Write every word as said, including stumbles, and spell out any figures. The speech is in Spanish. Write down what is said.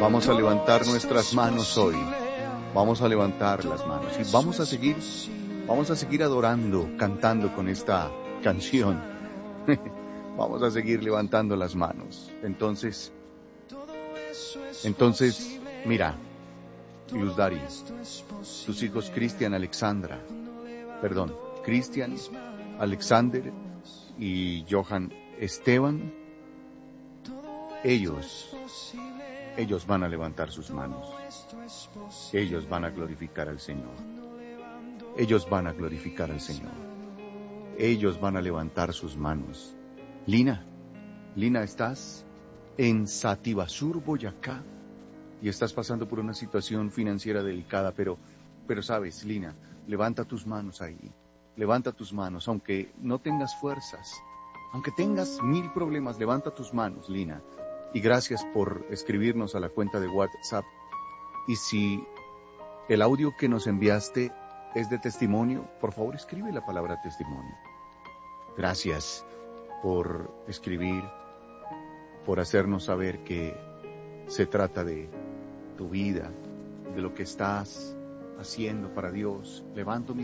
Vamos a levantar nuestras manos hoy. Vamos a levantar las manos y vamos a seguir, vamos a seguir adorando, cantando con esta canción. Vamos a seguir levantando las manos. Entonces, entonces, mira, Luz Dari, tus hijos Cristian, Alexandra, perdón, Cristian, Alexander y Johan Esteban, ellos, ellos van a levantar sus manos. Ellos van a glorificar al Señor. Ellos van a glorificar al Señor. Ellos van a levantar sus manos. Lina, Lina, estás en Sativasur, Boyacá, y estás pasando por una situación financiera delicada, pero, pero sabes, Lina, levanta tus manos ahí. Levanta tus manos, aunque no tengas fuerzas, aunque tengas mil problemas, levanta tus manos, Lina. Y gracias por escribirnos a la cuenta de WhatsApp. Y si el audio que nos enviaste es de testimonio, por favor escribe la palabra testimonio. Gracias por escribir, por hacernos saber que se trata de tu vida, de lo que estás haciendo para Dios. Levanto mis